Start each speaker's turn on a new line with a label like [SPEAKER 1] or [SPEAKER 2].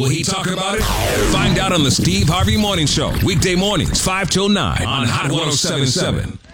[SPEAKER 1] Will he talk about it? Find out on the Steve Harvey Morning Show. Weekday mornings, 5 till 9 on Hot 107.7.